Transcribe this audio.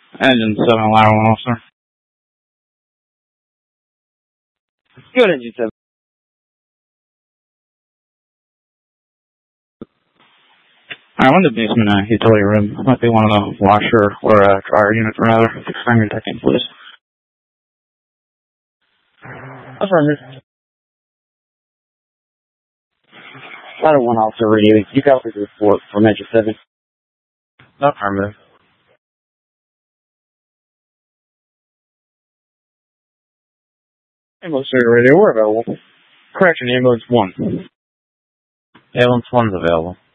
Engine 7, ladder 1, officer. Good, Engine 7. I'm in the basement utility room. Might be one of the washer or dryer units, rather. Find your technique, please. Affirmative. Ladder 1, officer, radio. You copy the report from Engine 7. Affirmative. Ambulance radio, we're available. Correction, ambulance 1. Ambulance 1's available.